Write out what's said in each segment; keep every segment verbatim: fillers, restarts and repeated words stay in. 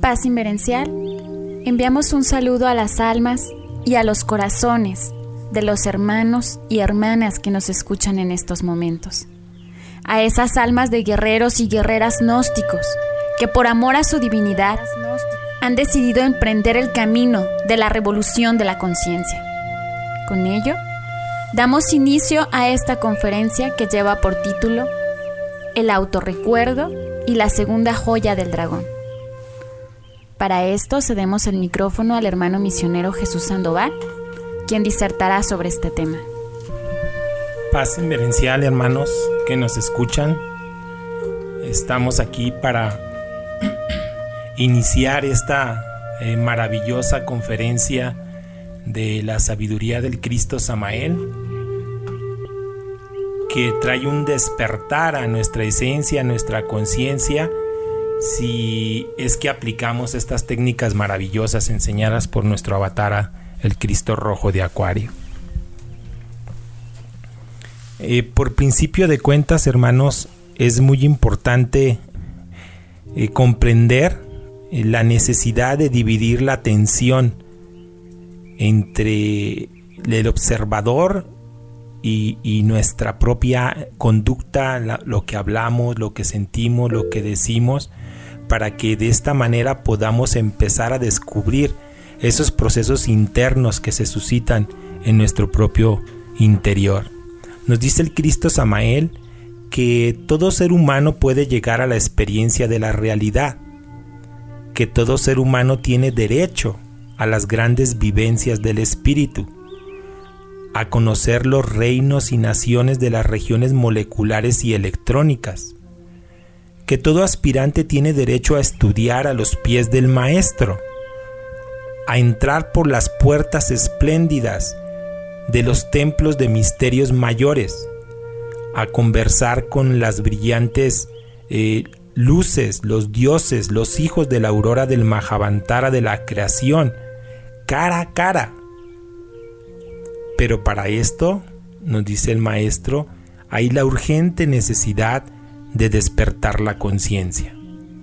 Paz Inverencial, enviamos un saludo a las almas y a los corazones de los hermanos y hermanas que nos escuchan en estos momentos. A esas almas de guerreros y guerreras gnósticos que por amor a su divinidad han decidido emprender el camino de la revolución de la conciencia. Con ello, damos inicio a esta conferencia que lleva por título El autorrecuerdo y la segunda joya del dragón. Para esto cedemos el micrófono al hermano misionero Jesús Sandoval, quien disertará sobre este tema. Paz Inverencial, hermanos que nos escuchan. Estamos aquí para iniciar esta eh, maravillosa conferencia de la sabiduría del Cristo Samael, que trae un despertar a nuestra esencia, a nuestra conciencia, si es que aplicamos estas técnicas maravillosas enseñadas por nuestro avatar, el Cristo Rojo de Acuario. Eh, por principio de cuentas, hermanos, es muy importante eh, comprender eh, la necesidad de dividir la atención entre el observador y, y nuestra propia conducta, la, lo que hablamos, lo que sentimos, lo que decimos, para que de esta manera podamos empezar a descubrir esos procesos internos que se suscitan en nuestro propio interior. Nos dice el Cristo Samael que todo ser humano puede llegar a la experiencia de la realidad, que todo ser humano tiene derecho a las grandes vivencias del espíritu, a conocer los reinos y naciones de las regiones moleculares y electrónicas, que todo aspirante tiene derecho a estudiar a los pies del maestro, a entrar por las puertas espléndidas de los templos de misterios mayores, a conversar con las brillantes eh, luces, los dioses, los hijos de la aurora del Mahavantara de la creación, cara a cara. Pero para esto, nos dice el maestro, hay la urgente necesidad de despertar la conciencia.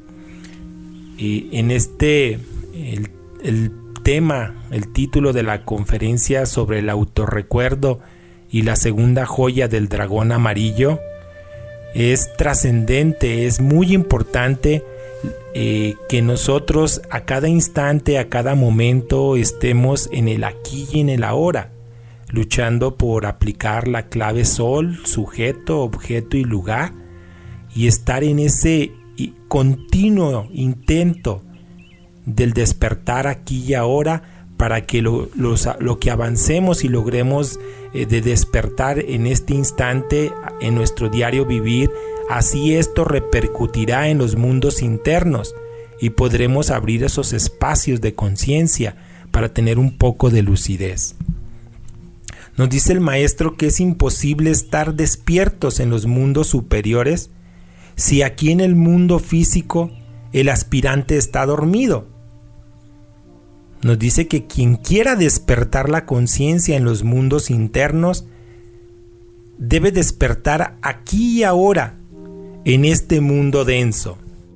Y en este, el, el tema, el título de la conferencia sobre el autorrecuerdo y la segunda joya del dragón amarillo es trascendente, es muy importante eh, que nosotros a cada instante, a cada momento estemos en el aquí y en el ahora, luchando por aplicar la clave sol, sujeto, objeto y lugar, y estar en ese continuo intento del despertar aquí y ahora, para que lo, los, lo que avancemos y logremos eh, de despertar en este instante, en nuestro diario vivir, así esto repercutirá en los mundos internos y podremos abrir esos espacios de conciencia para tener un poco de lucidez. Nos dice el maestro que es imposible estar despiertos en los mundos superiores si aquí en el mundo físico el aspirante está dormido. Nos dice que quien quiera despertar la conciencia en los mundos internos debe despertar aquí y ahora en este mundo denso.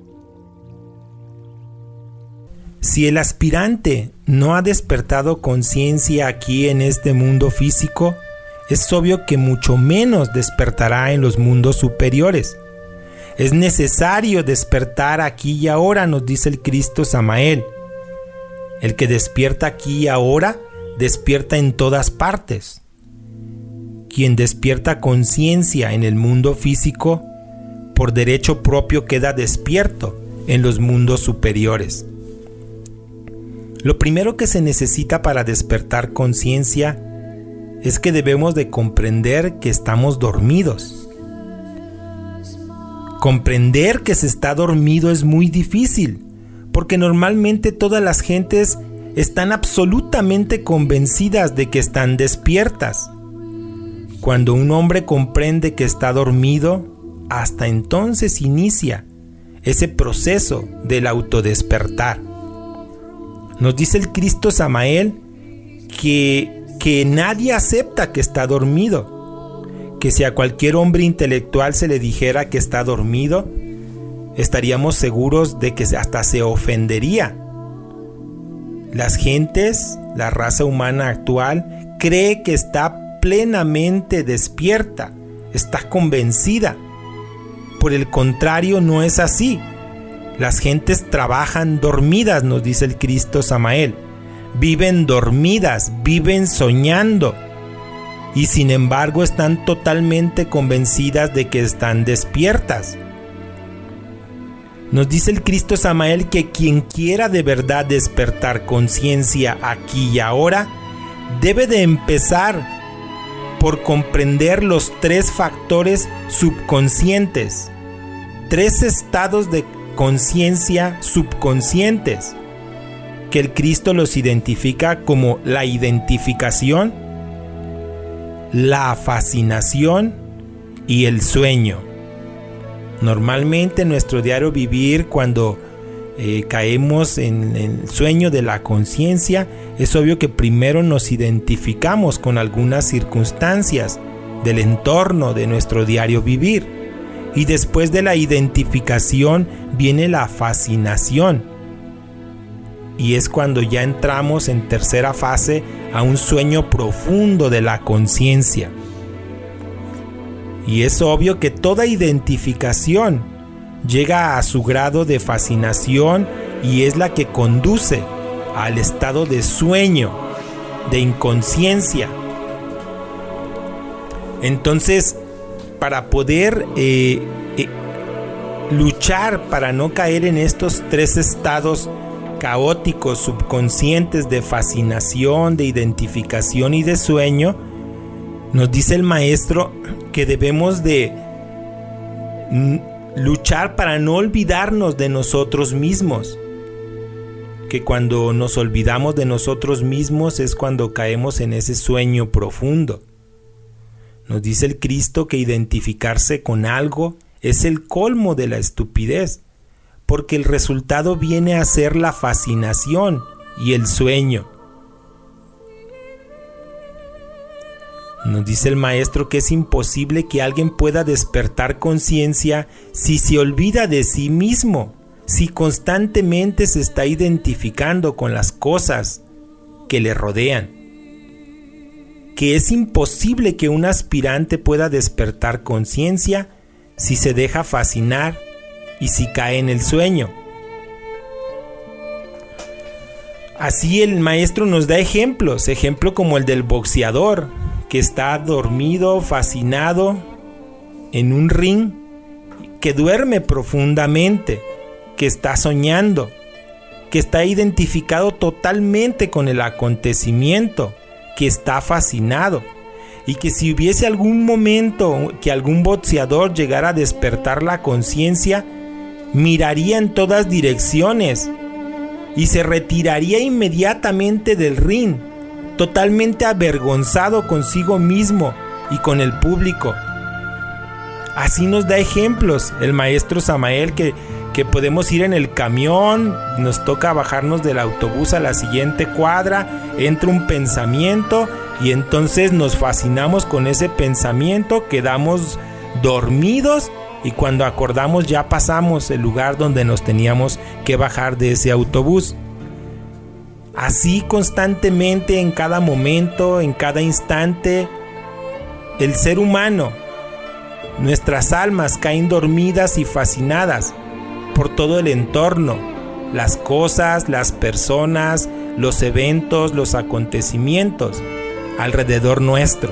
Si el aspirante no ha despertado conciencia aquí en este mundo físico, es obvio que mucho menos despertará en los mundos superiores. Es necesario despertar aquí y ahora, nos dice el Cristo Samael. El que despierta aquí y ahora, despierta en todas partes. Quien despierta conciencia en el mundo físico, por derecho propio queda despierto en los mundos superiores. Lo primero que se necesita para despertar conciencia es que debemos de comprender que estamos dormidos. Comprender que se está dormido es muy difícil, porque normalmente todas las gentes están absolutamente convencidas de que están despiertas. Cuando un hombre comprende que está dormido, hasta entonces inicia ese proceso del autodespertar. Nos dice el Cristo Samael que, que nadie acepta que está dormido, que si a cualquier hombre intelectual se le dijera que está dormido, estaríamos seguros de que hasta se ofendería. Las gentes, la raza humana actual, cree que está plenamente despierta, está convencida. Por el contrario, no es así. Las gentes trabajan dormidas, nos dice el Cristo Samael. Viven dormidas, viven soñando. Y sin embargo están totalmente convencidas de que están despiertas. Nos dice el Cristo Samael que quien quiera de verdad despertar conciencia aquí y ahora, debe de empezar por comprender los tres factores subconscientes, tres estados de conciencia subconscientes, que el Cristo los identifica como la identificación, la fascinación y el sueño. Normalmente en nuestro diario vivir, cuando eh, caemos en el sueño de la conciencia, es obvio que primero nos identificamos con algunas circunstancias del entorno de nuestro diario vivir, y después de la identificación viene la fascinación, y es cuando ya entramos en tercera fase a un sueño profundo de la conciencia. Y es obvio que toda identificación llega a su grado de fascinación y es la que conduce al estado de sueño, de inconsciencia. Entonces, para poder eh, eh, luchar para no caer en estos tres estados caóticos subconscientes de fascinación, de identificación y de sueño, nos dice el maestro que debemos de luchar para no olvidarnos de nosotros mismos, que cuando nos olvidamos de nosotros mismos es cuando caemos en ese sueño profundo. Nos dice el Cristo que identificarse con algo es el colmo de la estupidez, porque el resultado viene a ser la fascinación y el sueño. Nos dice el maestro que es imposible que alguien pueda despertar conciencia si se olvida de sí mismo, si constantemente se está identificando con las cosas que le rodean. Que es imposible que un aspirante pueda despertar conciencia si se deja fascinar y si cae en el sueño. Así el maestro nos da ejemplos, ejemplo como el del boxeador, que está dormido, fascinado en un ring, que duerme profundamente, que está soñando, que está identificado totalmente con el acontecimiento, que está fascinado, y que si hubiese algún momento que algún boxeador llegara a despertar la conciencia, miraría en todas direcciones y se retiraría inmediatamente del ring, totalmente avergonzado consigo mismo y con el público. Así nos da ejemplos el maestro Samael, que, que podemos ir en el camión, nos toca bajarnos del autobús a la siguiente cuadra, entra un pensamiento y entonces nos fascinamos con ese pensamiento, quedamos dormidos y cuando acordamos ya pasamos el lugar donde nos teníamos que bajar de ese autobús. Así constantemente, en cada momento, en cada instante, el ser humano, nuestras almas caen dormidas y fascinadas por todo el entorno, las cosas, las personas, los eventos, los acontecimientos alrededor nuestro.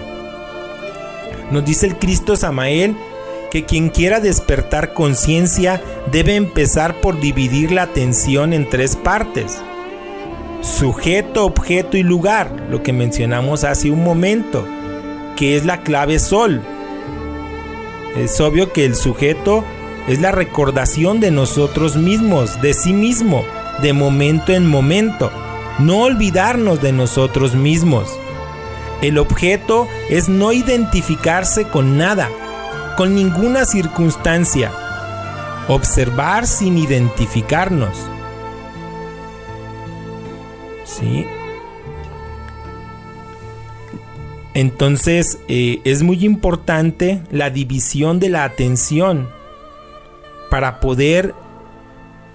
Nos dice el Cristo Samael que quien quiera despertar conciencia debe empezar por dividir la atención en tres partes: sujeto, objeto y lugar, lo que mencionamos hace un momento, que es la clave sol. Es obvio que el sujeto es la recordación de nosotros mismos, de sí mismo, de momento en momento, no olvidarnos de nosotros mismos. El objeto es no identificarse con nada, con ninguna circunstancia, observar sin identificarnos. ¿Sí? Entonces eh, es muy importante la división de la atención para poder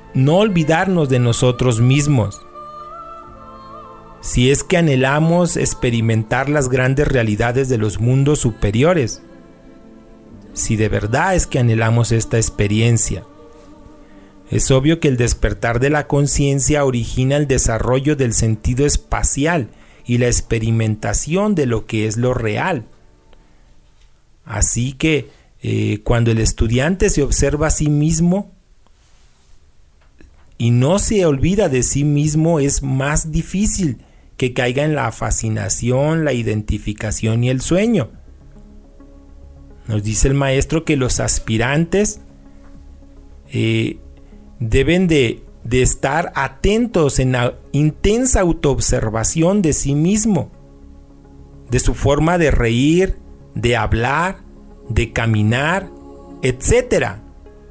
no olvidarnos de nosotros mismos. Si es que anhelamos experimentar las grandes realidades de los mundos superiores, si de verdad es que anhelamos esta experiencia, es obvio que el despertar de la conciencia origina el desarrollo del sentido espacial y la experimentación de lo que es lo real. Así que eh, cuando el estudiante se observa a sí mismo y no se olvida de sí mismo, es más difícil que caiga en la fascinación, la identificación y el sueño. Nos dice el maestro que los aspirantes eh, deben de, de estar atentos en la intensa autoobservación de sí mismo, de su forma de reír, de hablar, de caminar, etcétera.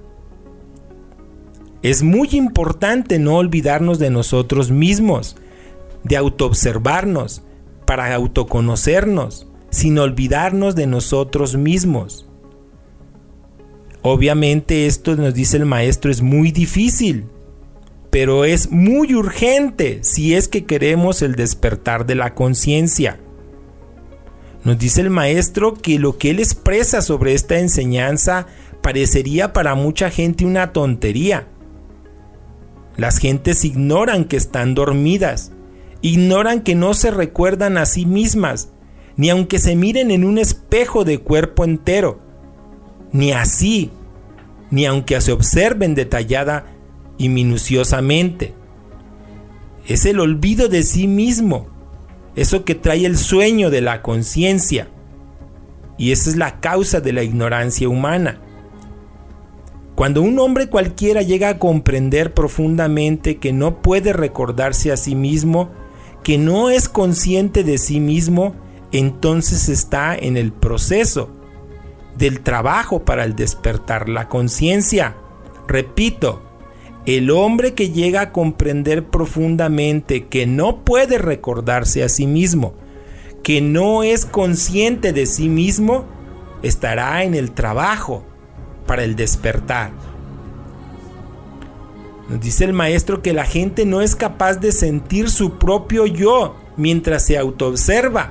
Es muy importante no olvidarnos de nosotros mismos, de autoobservarnos, para autoconocernos, sin olvidarnos de nosotros mismos. Obviamente esto, nos dice el maestro, es muy difícil, pero es muy urgente si es que queremos el despertar de la conciencia. Nos dice el maestro que lo que él expresa sobre esta enseñanza parecería para mucha gente una tontería. Las gentes ignoran que están dormidas, ignoran que no se recuerdan a sí mismas, ni aunque se miren en un espejo de cuerpo entero, ni así, ni aunque se observen detallada y minuciosamente. Es el olvido de sí mismo, eso que trae el sueño de la conciencia, y esa es la causa de la ignorancia humana. Cuando un hombre cualquiera llega a comprender profundamente que no puede recordarse a sí mismo, que no es consciente de sí mismo, entonces está en el proceso del trabajo para el despertar la conciencia. Repito, el hombre que llega a comprender profundamente que no puede recordarse a sí mismo, que no es consciente de sí mismo, estará en el trabajo para el despertar. Nos dice el maestro que la gente no es capaz de sentir su propio yo mientras se autoobserva.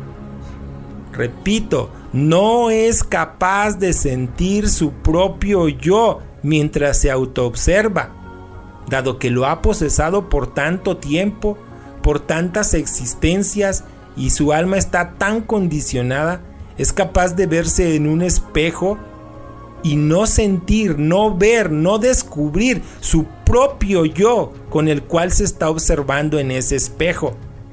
Repito, no es capaz de sentir su propio yo mientras se autoobserva, dado que lo ha posesado por tanto tiempo, por tantas existencias, y su alma está tan condicionada, es capaz de verse en un espejo y no sentir, no ver, no descubrir su propio yo con el cual se está observando en ese espejo.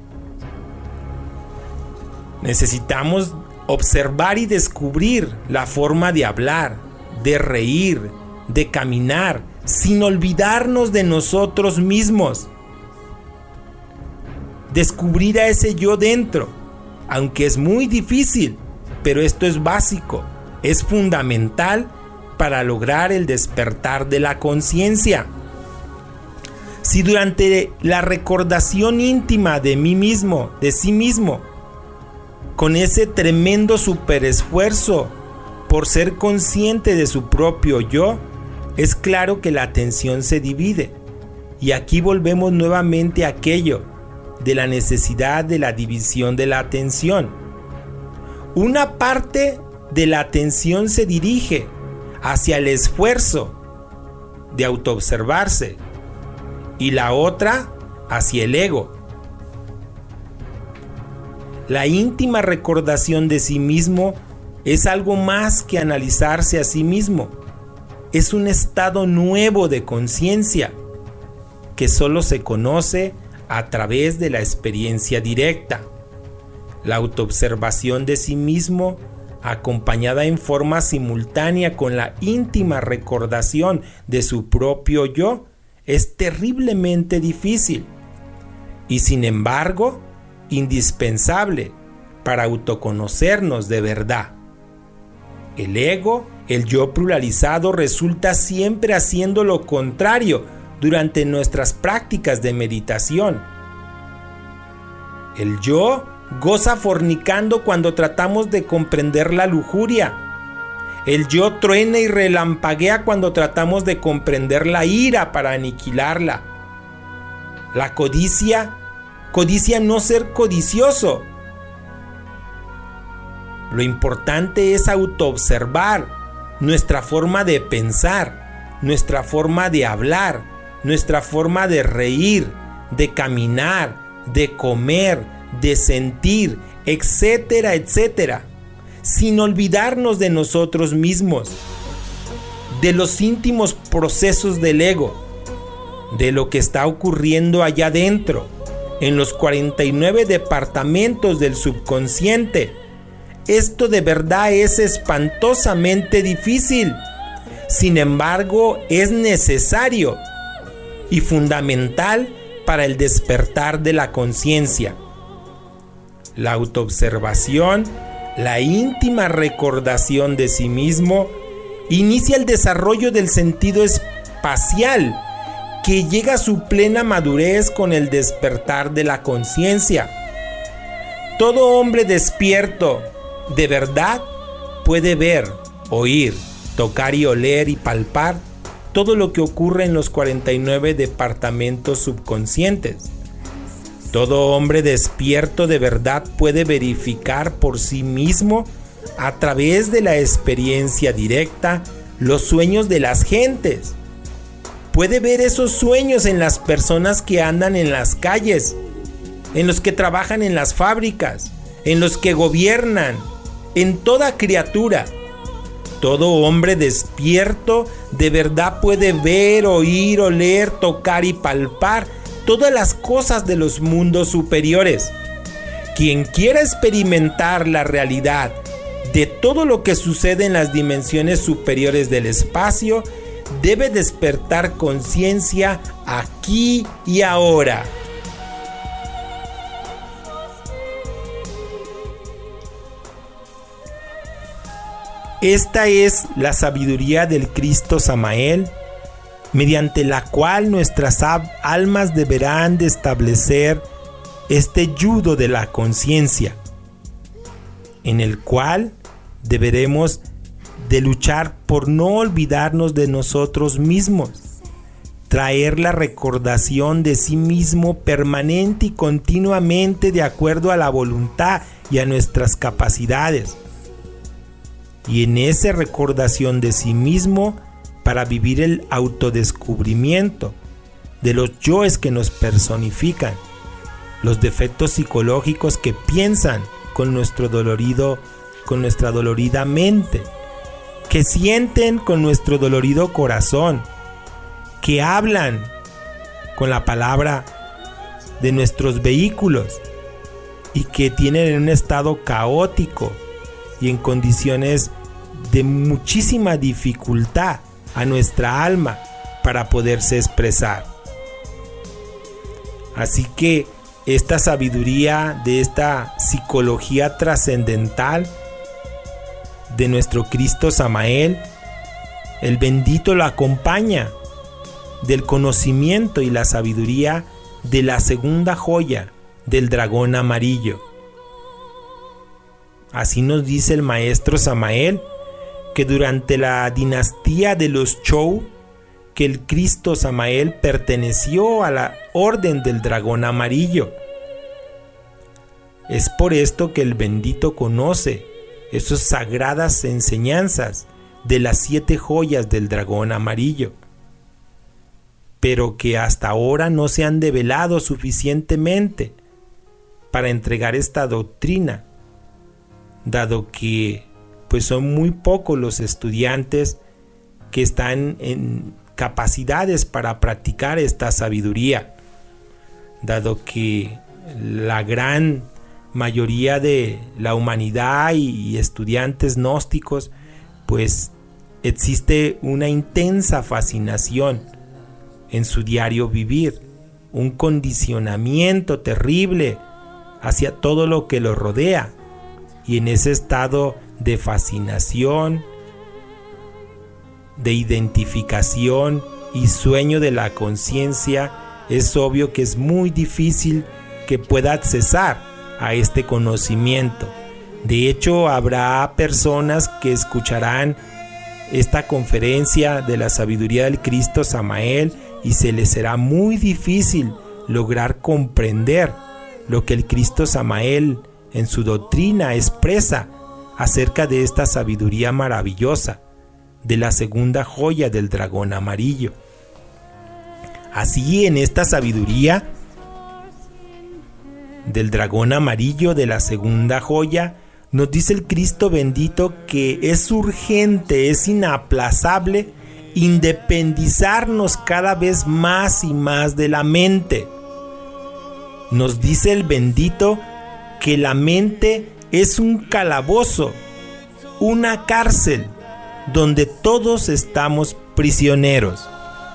Necesitamos observar y descubrir la forma de hablar, de reír, de caminar, sin olvidarnos de nosotros mismos. Descubrir a ese yo dentro, aunque es muy difícil, pero esto es básico, es fundamental para lograr el despertar de la conciencia. Si durante la recordación íntima de mí mismo, de sí mismo, con ese tremendo superesfuerzo por ser consciente de su propio yo, es claro que la atención se divide. Y aquí volvemos nuevamente a aquello de la necesidad de la división de la atención. Una parte de la atención se dirige hacia el esfuerzo de autoobservarse y la otra hacia el ego. La íntima recordación de sí mismo es algo más que analizarse a sí mismo. Es un estado nuevo de conciencia que solo se conoce a través de la experiencia directa. La autoobservación de sí mismo, acompañada en forma simultánea con la íntima recordación de su propio yo, es terriblemente difícil y, sin embargo, indispensable para autoconocernos de verdad. El ego, el yo pluralizado, resulta siempre haciendo lo contrario durante nuestras prácticas de meditación. El yo goza fornicando cuando tratamos de comprender la lujuria. El yo truena y relampaguea cuando tratamos de comprender la ira para aniquilarla. La codicia, codicia no ser codicioso. Lo importante es autoobservar nuestra forma de pensar, nuestra forma de hablar, nuestra forma de reír, de caminar, de comer, de sentir, etcétera, etcétera, sin olvidarnos de nosotros mismos, de los íntimos procesos del ego, de lo que está ocurriendo allá adentro, en los cuarenta y nueve departamentos del subconsciente. Esto de verdad es espantosamente difícil. Sin embargo, es necesario y fundamental para el despertar de la conciencia. La autoobservación, la íntima recordación de sí mismo, inicia el desarrollo del sentido espacial, que llega a su plena madurez con el despertar de la conciencia. Todo hombre despierto de verdad puede ver, oír, tocar y oler y palpar todo lo que ocurre en los cuarenta y nueve departamentos subconscientes. Todo hombre despierto de verdad puede verificar por sí mismo, a través de la experiencia directa, los sueños de las gentes. Puede ver esos sueños en las personas que andan en las calles, en los que trabajan en las fábricas, en los que gobiernan, en toda criatura. Todo hombre despierto de verdad puede ver, oír, oler, tocar y palpar todas las cosas de los mundos superiores. Quien quiera experimentar la realidad de todo lo que sucede en las dimensiones superiores del espacio, debe despertar conciencia aquí y ahora. Esta es la sabiduría del Cristo Samael, mediante la cual nuestras almas deberán de establecer este yugo de la conciencia, en el cual deberemos de luchar por no olvidarnos de nosotros mismos, traer la recordación de sí mismo permanente y continuamente de acuerdo a la voluntad y a nuestras capacidades. Y en esa recordación de sí mismo, para vivir el autodescubrimiento de los yoes que nos personifican, los defectos psicológicos que piensan con nuestro dolorido, con nuestra dolorida mente, que sienten con nuestro dolorido corazón, que hablan con la palabra de nuestros vehículos y que tienen en un estado caótico y en condiciones de muchísima dificultad a nuestra alma para poderse expresar. Así que esta sabiduría de esta psicología trascendental de nuestro Cristo Samael, el bendito lo acompaña del conocimiento y la sabiduría de la segunda joya del dragón amarillo. Así nos dice el maestro Samael que durante la dinastía de los Zhou, que el Cristo Samael perteneció a la orden del dragón amarillo. Es por esto que el bendito conoce esas sagradas enseñanzas de las siete joyas del dragón amarillo, pero que hasta ahora no se han develado suficientemente para entregar esta doctrina, dado que pues son muy pocos los estudiantes que están en capacidades para practicar esta sabiduría, dado que la gran mayoría de la humanidad y estudiantes gnósticos, pues existe una intensa fascinación en su diario vivir, un condicionamiento terrible hacia todo lo que lo rodea, y en ese estado de fascinación, de identificación y sueño de la conciencia, es obvio que es muy difícil que pueda accesar a este conocimiento. De hecho, habrá personas que escucharán esta conferencia de la sabiduría del Cristo Samael y se les será muy difícil lograr comprender lo que el Cristo Samael en su doctrina expresa acerca de esta sabiduría maravillosa, de la segunda joya del dragón amarillo. Así, en esta sabiduría del dragón amarillo, de la segunda joya, nos dice el Cristo bendito que es urgente, es inaplazable independizarnos cada vez más y más de la mente. Nos dice el bendito que la mente es un calabozo, una cárcel donde todos estamos prisioneros.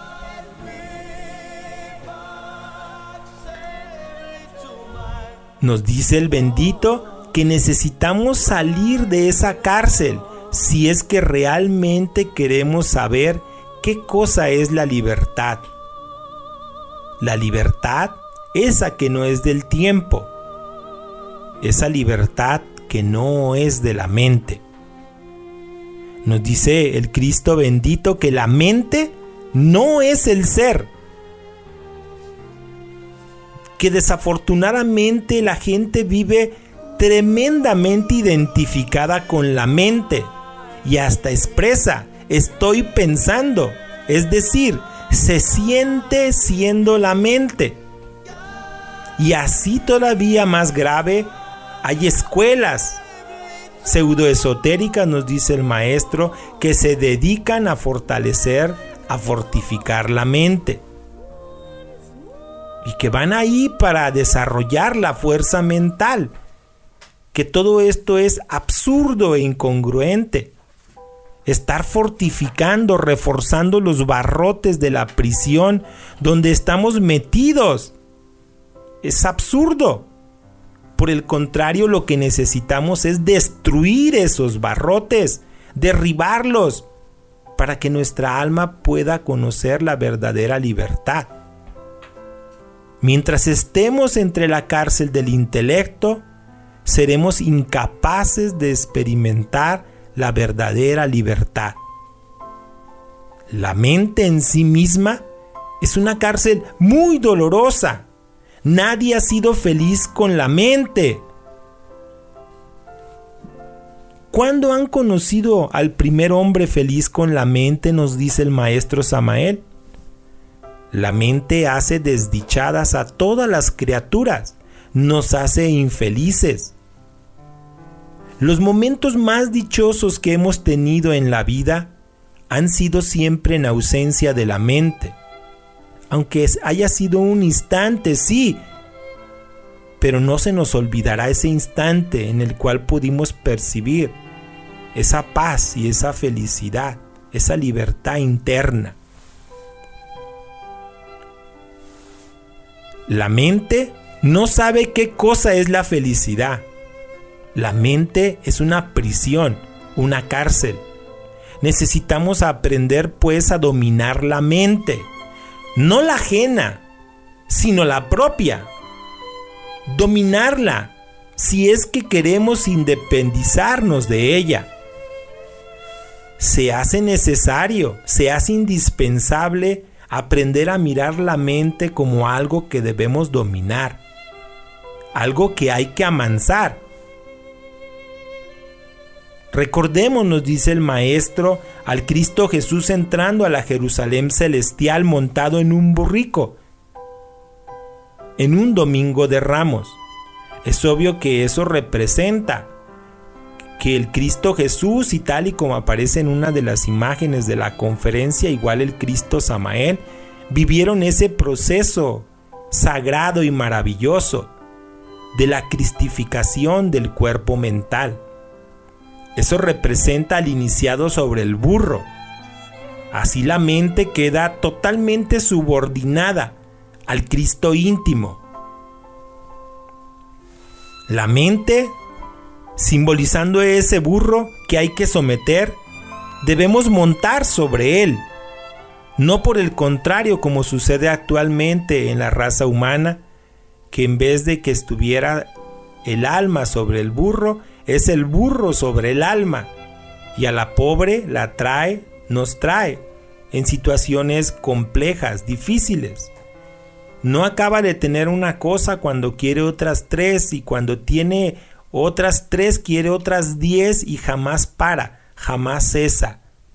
Nos dice el bendito que necesitamos salir de esa cárcel si es que realmente queremos saber qué cosa es la libertad. La libertad, esa que no es del tiempo, esa libertad que no es de la mente. Nos dice el Cristo bendito que la mente no es el ser, que desafortunadamente la gente vive tremendamente identificada con la mente y hasta expresa estoy pensando, es decir, se siente siendo la mente. Y así todavía más grave, hay escuelas pseudoesotéricas, nos dice el maestro, que se dedican a fortalecer, a fortificar la mente. Y que van ahí para desarrollar la fuerza mental. Que todo esto es absurdo e incongruente. Estar fortificando, reforzando los barrotes de la prisión donde estamos metidos. Es absurdo. Por el contrario, lo que necesitamos es destruir esos barrotes, derribarlos, para que nuestra alma pueda conocer la verdadera libertad. Mientras estemos entre la cárcel del intelecto, seremos incapaces de experimentar la verdadera libertad. La mente en sí misma es una cárcel muy dolorosa. Nadie ha sido feliz con la mente. ¿Cuándo han conocido al primer hombre feliz con la mente? Nos dice el maestro Samael. La mente hace desdichadas a todas las criaturas, nos hace infelices. Los momentos más dichosos que hemos tenido en la vida han sido siempre en ausencia de la mente. Aunque haya sido un instante, sí, pero no se nos olvidará ese instante en el cual pudimos percibir esa paz y esa felicidad, esa libertad interna. La mente no sabe qué cosa es la felicidad. La mente es una prisión, una cárcel. Necesitamos aprender pues a dominar la mente. No la ajena, sino la propia. Dominarla, si es que queremos independizarnos de ella. Se hace necesario, se hace indispensable aprender a mirar la mente como algo que debemos dominar, algo que hay que amansar. Recordemos, nos dice el maestro, al Cristo Jesús entrando a la Jerusalén celestial montado en un burrico, en un domingo de Ramos. Es obvio que eso representa que el Cristo Jesús, y tal y como aparece en una de las imágenes de la conferencia, igual el Cristo Samael, vivieron ese proceso sagrado y maravilloso de la cristificación del cuerpo mental. Eso representa al iniciado sobre el burro. Así la mente queda totalmente subordinada al Cristo íntimo. La mente, simbolizando ese burro que hay que someter, debemos montar sobre él. No por el contrario, como sucede actualmente en la raza humana, que en vez de que estuviera el alma sobre el burro, es el burro sobre el alma. y a la pobre la trae, nos trae en situaciones complejas, difíciles. No acaba de tener una cosa cuando quiere otras tres, y cuando tiene otras tres quiere otras diez, y jamás para, jamás cesa.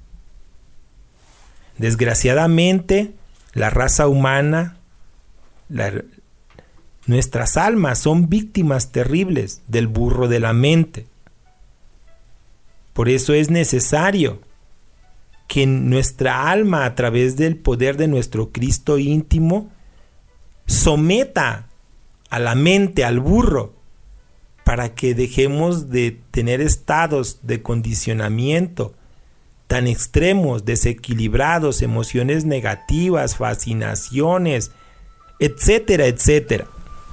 Desgraciadamente, la raza humana, la, nuestras almas son víctimas terribles del burro de la mente. Por eso es necesario que nuestra alma, a través del poder de nuestro Cristo íntimo, someta a la mente, al burro, para que dejemos de tener estados de condicionamiento tan extremos, desequilibrados, emociones negativas, fascinaciones, etcétera, etcétera.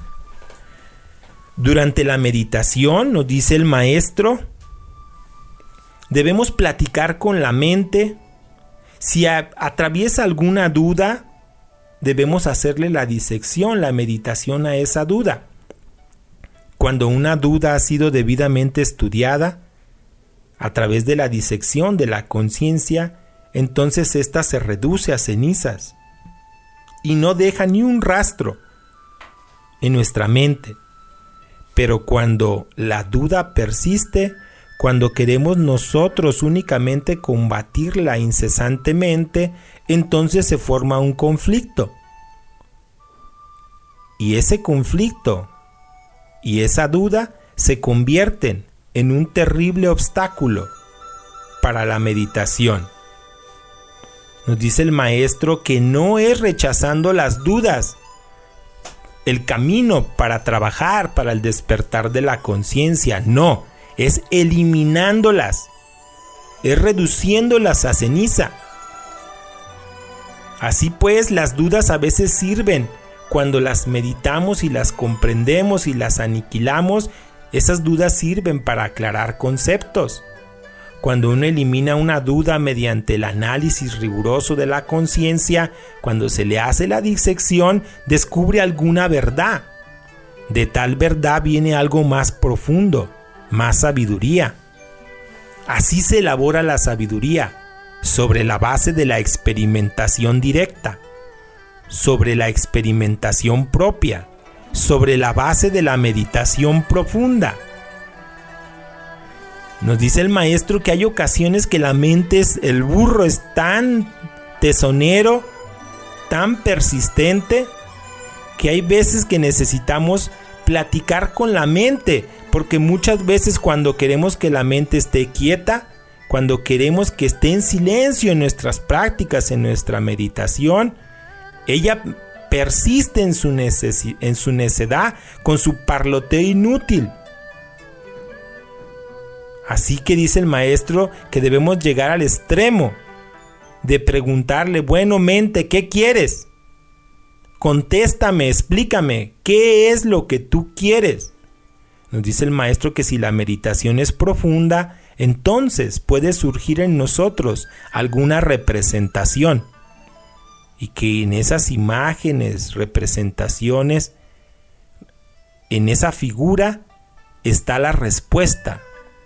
Durante la meditación, nos dice el maestro, debemos platicar con la mente. Si a, atraviesa alguna duda, debemos hacerle la disección, la meditación a esa duda. Cuando una duda ha sido debidamente estudiada, a través de la disección de la conciencia, entonces ésta se reduce a cenizas y no deja ni un rastro en nuestra mente. Pero cuando la duda persiste, cuando queremos nosotros únicamente combatirla incesantemente, entonces se forma un conflicto. Y ese conflicto y esa duda se convierten en un terrible obstáculo para la meditación. Nos dice el maestro que no es rechazando las dudas el camino para trabajar, para el despertar de la conciencia, no, es eliminándolas, es reduciéndolas a ceniza. Así pues, las dudas a veces sirven cuando las meditamos y las comprendemos y las aniquilamos. Esas dudas sirven para aclarar conceptos. Cuando uno elimina una duda mediante el análisis riguroso de la conciencia, cuando se le hace la disección, descubre alguna verdad. De tal verdad viene algo más profundo, más sabiduría. Así se elabora la sabiduría, sobre la base de la experimentación directa, sobre la experimentación propia, sobre la base de la meditación profunda. Nos dice el maestro que hay ocasiones que la mente, es, el burro es tan tesonero, tan persistente, que hay veces que necesitamos platicar con la mente, porque muchas veces cuando queremos que la mente esté quieta, cuando queremos que esté en silencio en nuestras prácticas, en nuestra meditación, ella persiste en su, necesi- en su necedad, con su parloteo inútil. Así que dice el maestro que debemos llegar al extremo de preguntarle: bueno, mente, ¿qué quieres? Contéstame, explícame, ¿qué es lo que tú quieres? Nos dice el maestro que si la meditación es profunda, entonces puede surgir en nosotros alguna representación. Y que en esas imágenes, representaciones, en esa figura está la respuesta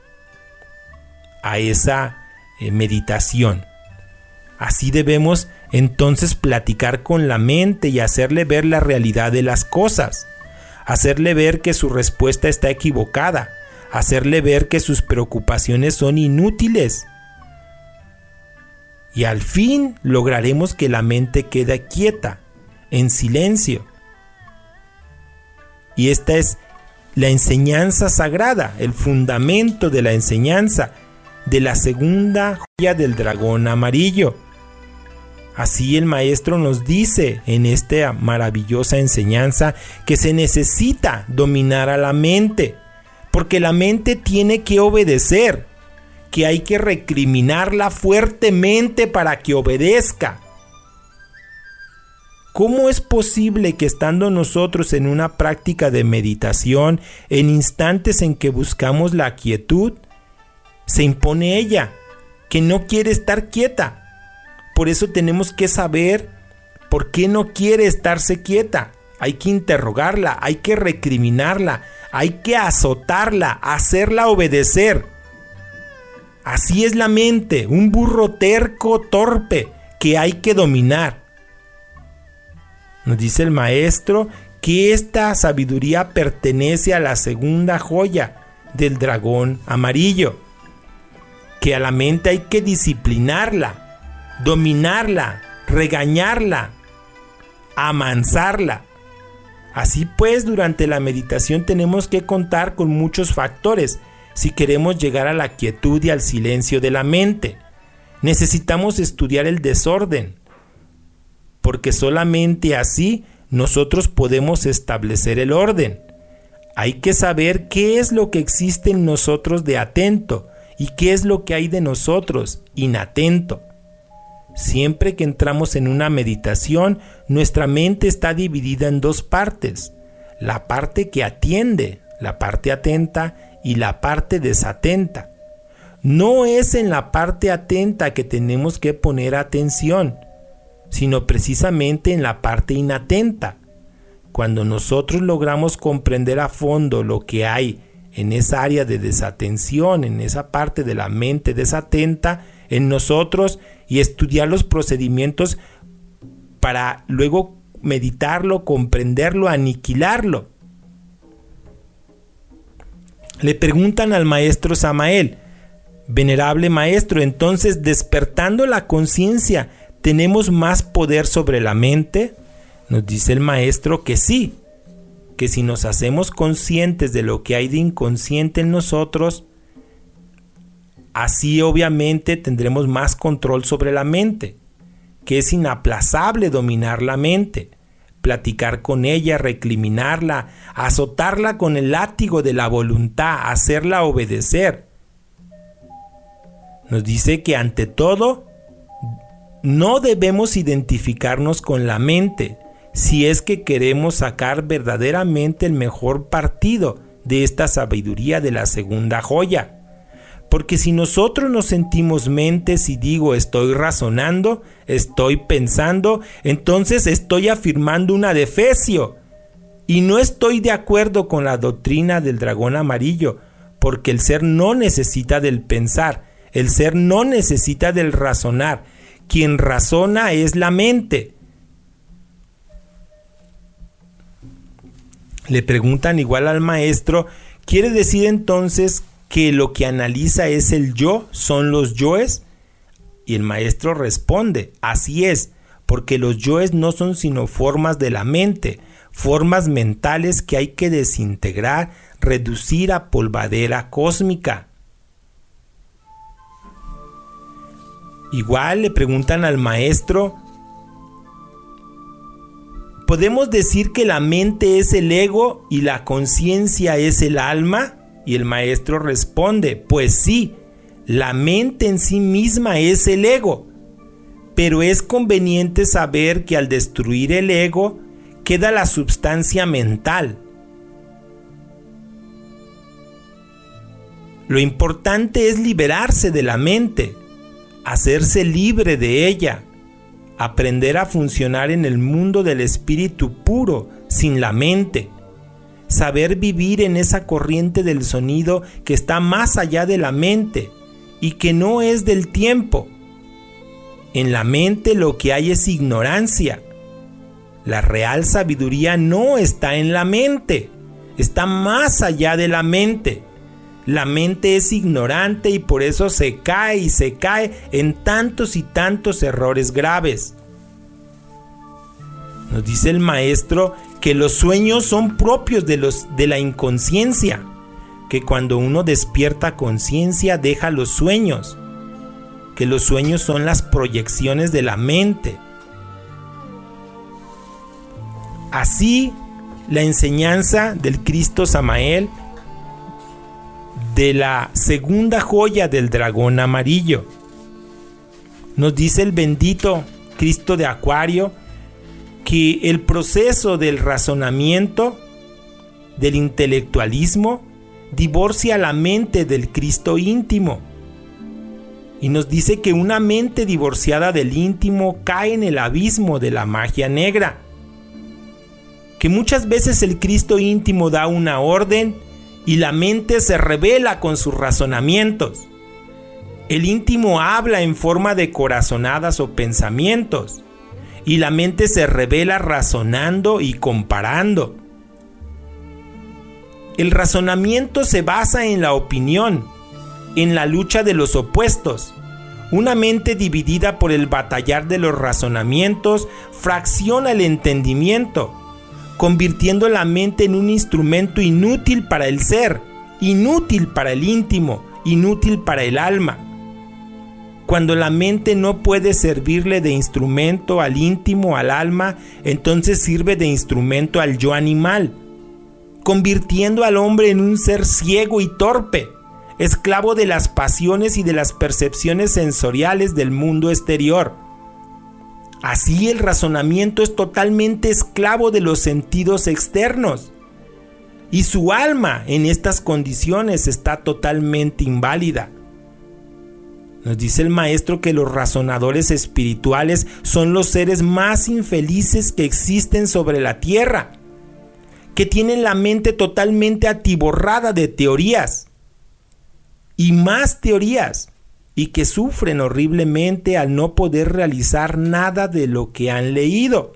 a esa eh, meditación. Así debemos entonces platicar con la mente y hacerle ver la realidad de las cosas, hacerle ver que su respuesta está equivocada, hacerle ver que sus preocupaciones son inútiles. Y al fin lograremos que la mente quede quieta, en silencio. Y esta es la enseñanza sagrada, el fundamento de la enseñanza de la segunda joya del dragón amarillo. Así el maestro nos dice en esta maravillosa enseñanza que se necesita dominar a la mente, porque la mente tiene que obedecer, que hay que recriminarla fuertemente para que obedezca. ¿Cómo es posible que estando nosotros en una práctica de meditación, en instantes en que buscamos la quietud, se impone ella, que no quiere estar quieta? Por eso tenemos que saber por qué no quiere estarse quieta. Hay que interrogarla, hay que recriminarla, hay que azotarla, hacerla obedecer. Así es la mente, un burro terco, torpe, que hay que dominar. Nos dice el maestro que esta sabiduría pertenece a la segunda joya del dragón amarillo, que a la mente hay que disciplinarla, dominarla, regañarla, amansarla. Así pues, durante la meditación tenemos que contar con muchos factores si queremos llegar a la quietud y al silencio de la mente. Necesitamos estudiar el desorden, porque solamente así nosotros podemos establecer el orden. Hay que saber qué es lo que existe en nosotros de atento y qué es lo que hay de nosotros inatento. Siempre que entramos en una meditación, nuestra mente está dividida en dos partes: la parte que atiende, la parte atenta, y la parte desatenta. No es en la parte atenta que tenemos que poner atención, sino precisamente en la parte inatenta. Cuando nosotros logramos comprender a fondo lo que hay en esa área de desatención, en esa parte de la mente desatenta en nosotros, y estudiar los procedimientos para luego meditarlo, comprenderlo, aniquilarlo. Le preguntan al maestro Samael: venerable maestro, entonces, despertando la conciencia, ¿tenemos más poder sobre la mente? Nos dice el maestro que sí, que si nos hacemos conscientes de lo que hay de inconsciente en nosotros, así obviamente tendremos más control sobre la mente, que es inaplazable dominar la mente, platicar con ella, recriminarla, azotarla con el látigo de la voluntad, hacerla obedecer. Nos dice que ante todo no debemos identificarnos con la mente si es que queremos sacar verdaderamente el mejor partido de esta sabiduría de la segunda joya. Porque si nosotros nos sentimos mentes y digo estoy razonando, estoy pensando, entonces estoy afirmando un adefesio. Y no estoy de acuerdo con la doctrina del dragón amarillo, porque el ser no necesita del pensar, el ser no necesita del razonar. Quien razona es la mente. Le preguntan igual al maestro: ¿quiere decir entonces que lo que analiza es el yo, son los yoes? Y el maestro responde: así es, porque los yoes no son sino formas de la mente, formas mentales que hay que desintegrar, reducir a polvadera cósmica. Igual le preguntan al maestro: ¿podemos decir que la mente es el ego y la conciencia es el alma? Y el maestro responde: pues sí, la mente en sí misma es el ego, pero es conveniente saber que al destruir el ego queda la substancia mental. Lo importante es liberarse de la mente, hacerse libre de ella, aprender a funcionar en el mundo del espíritu puro, sin la mente. Saber vivir en esa corriente del sonido que está más allá de la mente y que no es del tiempo. En la mente lo que hay es ignorancia. La real sabiduría no está en la mente, está más allá de la mente. La mente es ignorante y por eso se cae y se cae en tantos y tantos errores graves. Nos dice el maestro que los sueños son propios de, los, de la inconsciencia, que cuando uno despierta conciencia deja los sueños, que los sueños son las proyecciones de la mente. Así, la enseñanza del Cristo Samael, de la segunda joya del dragón amarillo. Nos dice el bendito Cristo de Acuario que el proceso del razonamiento, del intelectualismo, divorcia la mente del Cristo íntimo. Y nos dice que una mente divorciada del íntimo cae en el abismo de la magia negra. Que muchas veces el Cristo íntimo da una orden y la mente se rebela con sus razonamientos. El íntimo habla en forma de corazonadas o pensamientos, y la mente se revela razonando y comparando. El razonamiento se basa en la opinión, en la lucha de los opuestos. Una mente dividida por el batallar de los razonamientos fracciona el entendimiento, convirtiendo la mente en un instrumento inútil para el ser, inútil para el íntimo, inútil para el alma. Cuando la mente no puede servirle de instrumento al íntimo, al alma, entonces sirve de instrumento al yo animal, convirtiendo al hombre en un ser ciego y torpe, esclavo de las pasiones y de las percepciones sensoriales del mundo exterior. Así el razonamiento es totalmente esclavo de los sentidos externos, y su alma en estas condiciones está totalmente inválida. Nos dice el maestro que los razonadores espirituales son los seres más infelices que existen sobre la tierra, que tienen la mente totalmente atiborrada de teorías y más teorías, y que sufren horriblemente al no poder realizar nada de lo que han leído.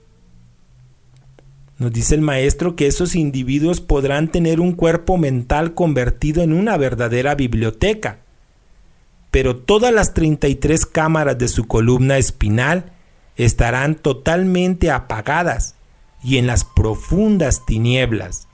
Nos dice el maestro que esos individuos podrán tener un cuerpo mental convertido en una verdadera biblioteca, pero todas las treinta y tres cámaras de su columna espinal estarán totalmente apagadas y en las profundas tinieblas.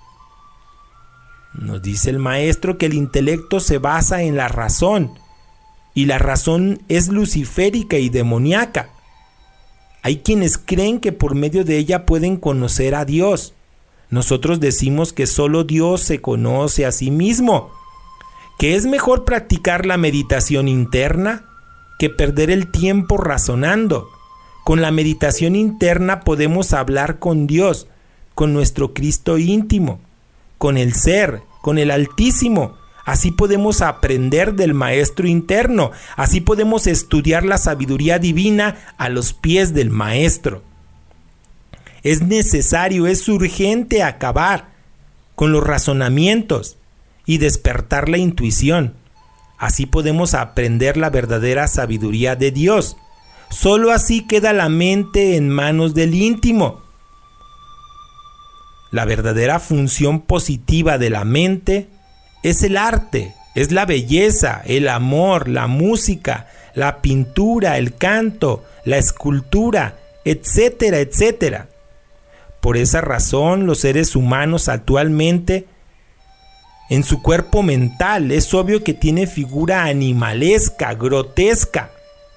Nos dice el maestro que el intelecto se basa en la razón, y la razón es luciférica y demoníaca. Hay quienes creen que por medio de ella pueden conocer a Dios. Nosotros decimos que solo Dios se conoce a sí mismo, que es mejor practicar la meditación interna que perder el tiempo razonando. Con la meditación interna podemos hablar con Dios, con nuestro Cristo íntimo, con el Ser, con el Altísimo. Así podemos aprender del Maestro interno, así podemos estudiar la sabiduría divina a los pies del Maestro. Es necesario, es urgente acabar con los razonamientos y despertar la intuición. Así podemos aprender la verdadera sabiduría de Dios. Solo así queda la mente en manos del íntimo. La verdadera función positiva de la mente es el arte, es la belleza, el amor, la música, la pintura, el canto, la escultura, etcétera, etcétera. Por esa razón, los seres humanos actualmente, en su cuerpo mental, es obvio que tiene figura animalesca, grotesca.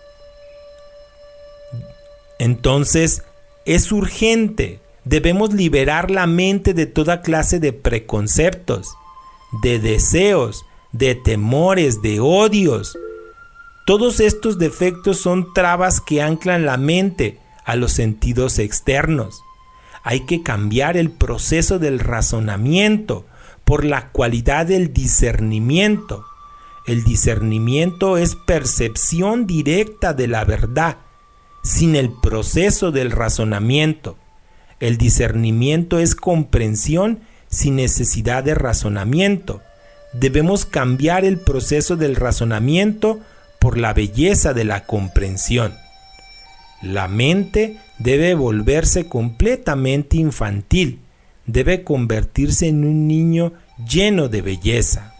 Entonces, es urgente, debemos liberar la mente de toda clase de preconceptos, de deseos, de temores, de odios. Todos estos defectos son trabas que anclan la mente a los sentidos externos. Hay que cambiar el proceso del razonamiento por la cualidad del discernimiento. El discernimiento es percepción directa de la verdad, sin el proceso del razonamiento. El discernimiento es comprensión sin necesidad de razonamiento. Debemos cambiar el proceso del razonamiento por la belleza de la comprensión. La mente debe volverse completamente infantil, debe convertirse en un niño lleno de belleza.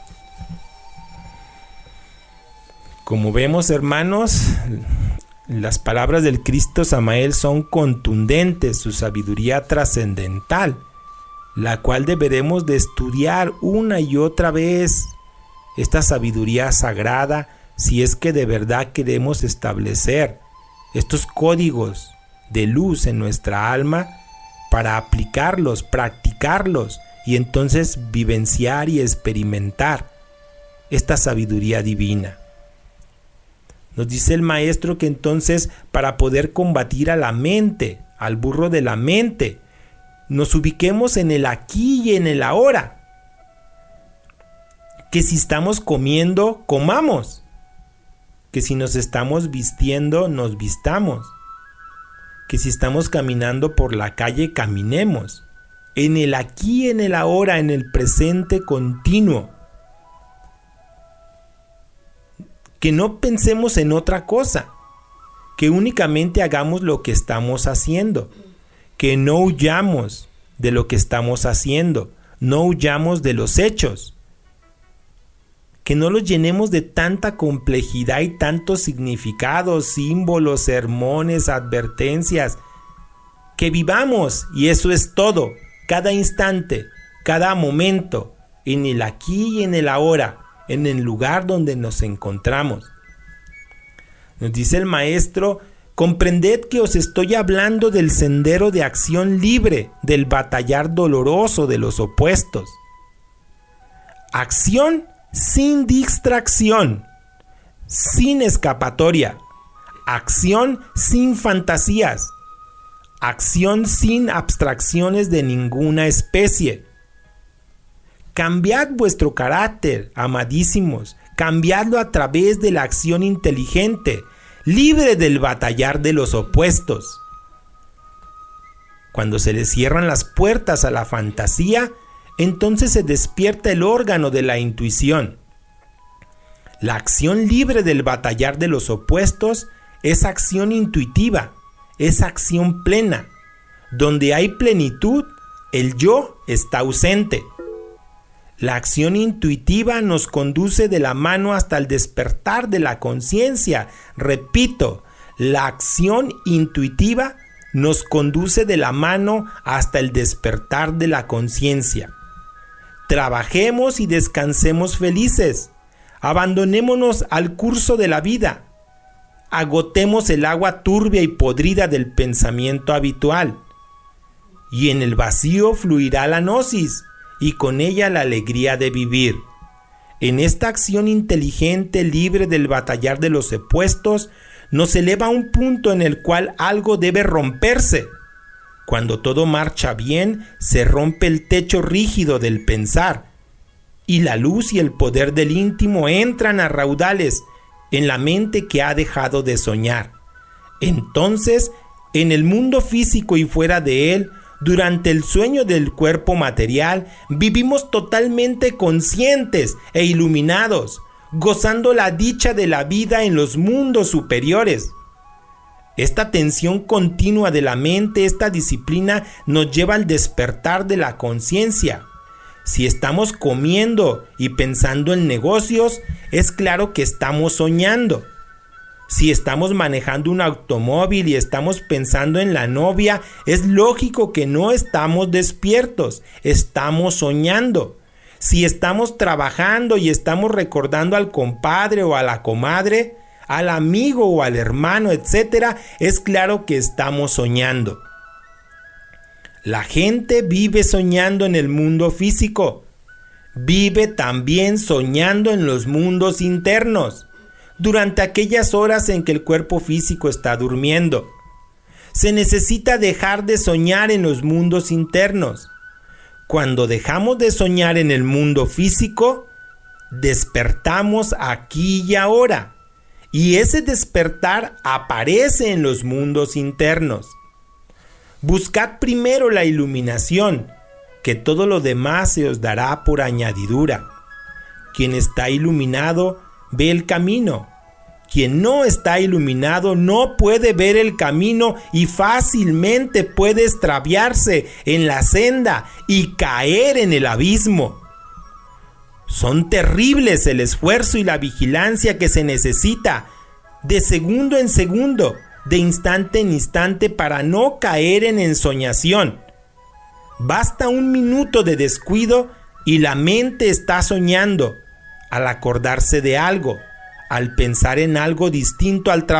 Como vemos, hermanos, las palabras del Cristo Samael son contundentes, su sabiduría trascendental, la cual deberemos de estudiar una y otra vez. Esta sabiduría sagrada, si es que de verdad queremos establecer estos códigos de luz en nuestra alma para aplicarlos, practicarlos y entonces vivenciar y experimentar esta sabiduría divina. Nos dice el maestro que entonces para poder combatir a la mente, al burro de la mente, nos ubiquemos en el aquí y en el ahora. Que si estamos comiendo, comamos. Que si nos estamos vistiendo, nos vistamos. Que si estamos caminando por la calle, caminemos. En el aquí, en el ahora, en el presente continuo. que no pensemos en otra cosa, que únicamente hagamos lo que estamos haciendo, que no huyamos de lo que estamos haciendo, no huyamos de los hechos, que no los llenemos de tanta complejidad y tantos significados, símbolos, sermones, advertencias, que vivamos, y eso es todo, cada instante, cada momento, en el aquí y en el ahora, en el lugar donde nos encontramos. Nos dice el maestro: comprended que os estoy hablando del sendero de acción libre, del batallar doloroso de los opuestos. Acción sin distracción, sin escapatoria, acción sin fantasías, acción sin abstracciones de ninguna especie. Cambiad vuestro carácter, amadísimos, cambiadlo a través de la acción inteligente, libre del batallar de los opuestos. Cuando se le cierran las puertas a la fantasía, entonces se despierta el órgano de la intuición. La acción libre del batallar de los opuestos es acción intuitiva, es acción plena. Donde hay plenitud, el yo está ausente. La acción intuitiva nos conduce de la mano hasta el despertar de la conciencia. Repito, la acción intuitiva nos conduce de la mano hasta el despertar de la conciencia. Trabajemos y descansemos felices. Abandonémonos al curso de la vida. Agotemos el agua turbia y podrida del pensamiento habitual. Y en el vacío fluirá la gnosis, y con ella la alegría de vivir. En esta acción inteligente, libre del batallar de los opuestos, nos eleva a un punto en el cual algo debe romperse. Cuando todo marcha bien, se rompe el techo rígido del pensar, y la luz y el poder del íntimo entran a raudales en la mente que ha dejado de soñar. Entonces, en el mundo físico y fuera de él, durante el sueño del cuerpo material, vivimos totalmente conscientes e iluminados, gozando la dicha de la vida en los mundos superiores. Esta tensión continua de la mente, esta disciplina, nos lleva al despertar de la conciencia. Si estamos comiendo y pensando en negocios, es claro que estamos soñando. Si estamos manejando un automóvil y estamos pensando en la novia, es lógico que no estamos despiertos, estamos soñando. Si estamos trabajando y estamos recordando al compadre o a la comadre, al amigo o al hermano, etcétera, es claro que estamos soñando. La gente vive soñando en el mundo físico, vive también soñando en los mundos internos, durante aquellas horas en que el cuerpo físico está durmiendo. Se necesita dejar de soñar en los mundos internos. Cuando dejamos de soñar en el mundo físico, despertamos aquí y ahora, y ese despertar aparece en los mundos internos. Buscad primero la iluminación, que todo lo demás se os dará por añadidura. Quien está iluminado ve el camino. Quien no está iluminado no puede ver el camino y fácilmente puede extraviarse en la senda y caer en el abismo. Son terribles el esfuerzo y la vigilancia que se necesita de segundo en segundo, de instante en instante, para no caer en ensoñación. Basta un minuto de descuido y la mente está soñando, al acordarse de algo, al pensar en algo distinto al trabajo.